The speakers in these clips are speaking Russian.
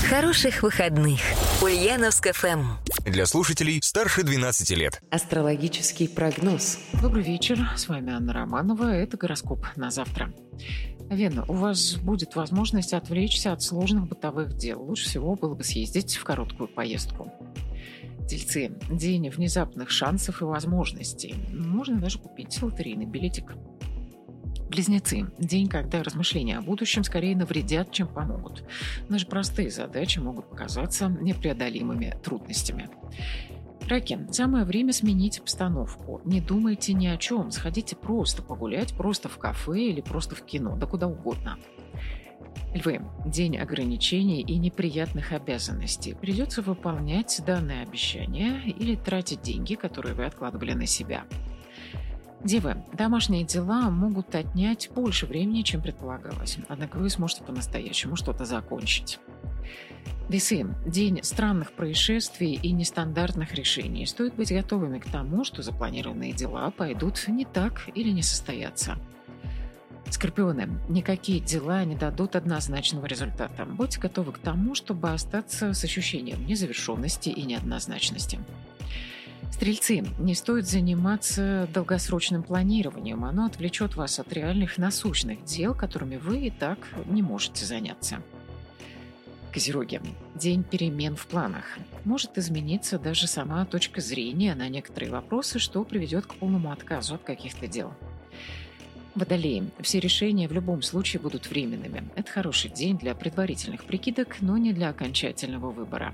Хороших выходных. Ульяновск ФМ. Для слушателей старше 12 лет. Астрологический прогноз. Добрый вечер, с вами Анна Романова. Это гороскоп на завтра. Овен, у вас будет возможность отвлечься от сложных бытовых дел. Лучше всего было бы съездить в короткую поездку. Тельцы. День внезапных шансов и возможностей. Можно даже купить лотерейный билетик. Близнецы. День, когда размышления о будущем скорее навредят, чем помогут. Даже простые задачи могут показаться непреодолимыми трудностями. Раки. Самое время сменить обстановку. Не думайте ни о чем. Сходите просто погулять, просто в кафе или просто в кино, да куда угодно. Львы. День ограничений и неприятных обязанностей. Придется выполнять данные обещания или тратить деньги, которые вы откладывали на себя. Девы. Домашние дела могут отнять больше времени, чем предполагалось. Однако вы сможете по-настоящему что-то закончить. Весы. День странных происшествий и нестандартных решений. Стоит быть готовыми к тому, что запланированные дела пойдут не так или не состоятся. Скорпионы. Никакие дела не дадут однозначного результата. Будьте готовы к тому, чтобы остаться с ощущением незавершенности и неоднозначности. Стрельцы. Не стоит заниматься долгосрочным планированием. Оно отвлечет вас от реальных насущных дел, которыми вы и так не можете заняться. Козероги. День перемен в планах. Может измениться даже сама точка зрения на некоторые вопросы, что приведет к полному отказу от каких-то дел. Водолеи. Все решения в любом случае будут временными. Это хороший день для предварительных прикидок, но не для окончательного выбора.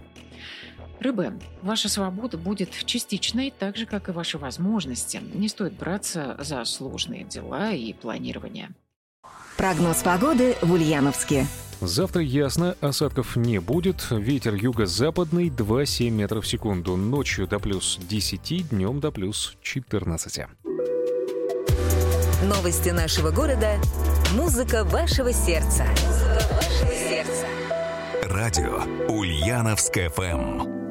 Рыбы. Ваша свобода будет частичной, так же, как и ваши возможности. Не стоит браться за сложные дела и планирование. Прогноз погоды в Ульяновске. Завтра ясно, осадков не будет. Ветер юго-западный 2,7 метров в секунду. Ночью до плюс 10, днем до плюс 14. Новости нашего города. Музыка вашего сердца. Радио Ульяновск ФМ.